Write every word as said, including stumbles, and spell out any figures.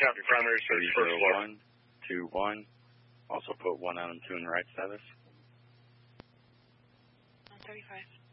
Copy, primary search, first floor. one, two, one. Also put one on two in right status. one thirty-five.